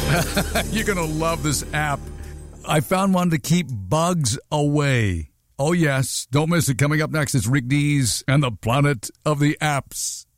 You're going to love this app. I found one to keep bugs away. Oh, yes. Don't miss it. Coming up next, it's Rick Dees and the Planet of the Apps.